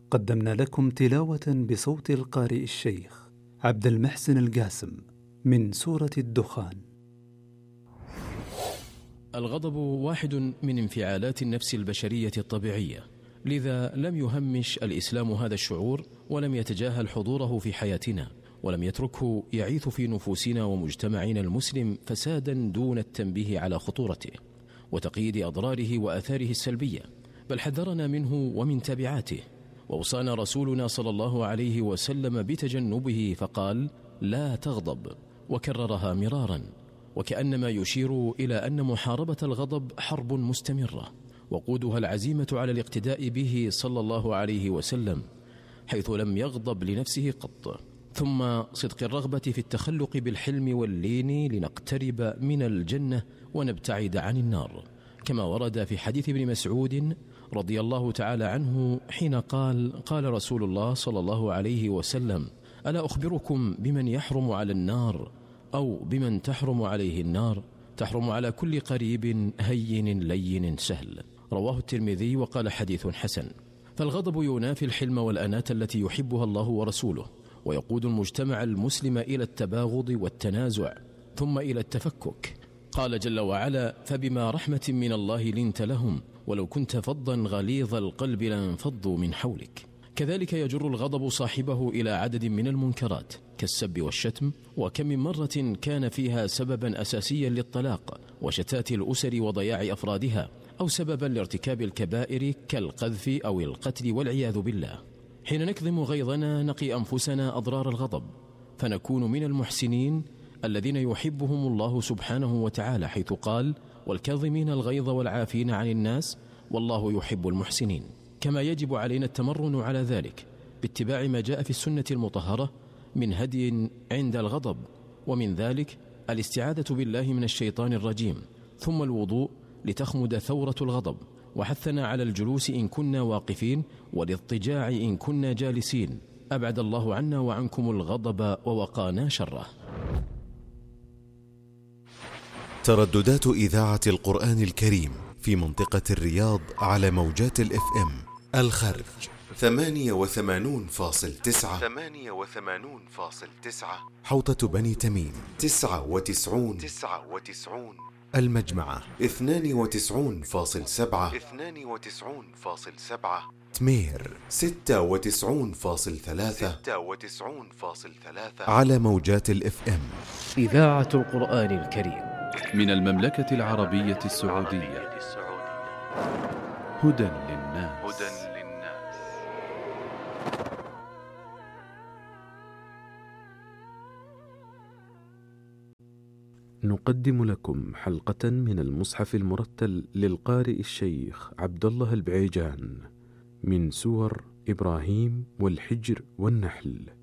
قدمنا لكم تلاوة بصوت القارئ الشيخ عبد المحسن القاسم من سورة الدخان. الغضب واحد من انفعالات النفس البشرية الطبيعية، لذا لم يهمش الإسلام هذا الشعور، ولم يتجاهل حضوره في حياتنا، ولم يتركه يعيث في نفوسنا ومجتمعنا المسلم فسادا دون التنبيه على خطورته وتقييد أضراره وآثاره السلبية، بل حذرنا منه ومن تبعاته، ووصانا رسولنا صلى الله عليه وسلم بتجنبه فقال: لا تغضب، وكررها مرارا، وكأنما يشير إلى أن محاربة الغضب حرب مستمرة وقودها العزيمة على الاقتداء به صلى الله عليه وسلم، حيث لم يغضب لنفسه قط. ثم صدق الرغبة في التخلق بالحلم واللين لنقترب من الجنة ونبتعد عن النار، كما ورد في حديث ابن مسعود رضي الله تعالى عنه حين قال رسول الله صلى الله عليه وسلم: ألا أخبركم بمن يحرم على النار، أو بمن تحرم عليه النار؟ تحرم على كل قريب هين لين سهل. رواه الترمذي وقال حديث حسن. فالغضب ينافي الحلم والأناة التي يحبها الله ورسوله، ويقود المجتمع المسلم إلى التباغض والتنازع ثم إلى التفكك. قال جل وعلا: فبما رحمة من الله لنت لهم ولو كنت فظا غليظ القلب لانفضوا من حولك. كذلك يجر الغضب صاحبه إلى عدد من المنكرات كالسب والشتم، وكم من مرة كان فيها سببا أساسيا للطلاق وشتات الأسر وضياع أفرادها، أو سببا لارتكاب الكبائر كالقذف أو القتل والعياذ بالله. حين نكظم غيظنا نقي أنفسنا أضرار الغضب، فنكون من المحسنين الذين يحبهم الله سبحانه وتعالى، حيث قال: والكاظمين الغيظ والعافين عن الناس والله يحب المحسنين. كما يجب علينا التمرن على ذلك باتباع ما جاء في السنة المطهرة من هدي عند الغضب، ومن ذلك الاستعاذة بالله من الشيطان الرجيم، ثم الوضوء لتخمد ثورة الغضب، وحثنا على الجلوس إن كنا واقفين والاضطجاع إن كنا جالسين. أبعد الله عنا وعنكم الغضب ووقانا شره. ترددات إذاعة القرآن الكريم في منطقة الرياض على موجات الFM: الخرج 88.9، حوطة بني تميم 99، المجمعة 92.7، تمير 96.3 على موجات الFM. إذاعة القرآن الكريم من المملكة العربية السعودية. هدى للناس. نقدم لكم حلقة من المصحف المرتل للقارئ الشيخ عبد الله البعيجان من سور إبراهيم والحجر والنحل.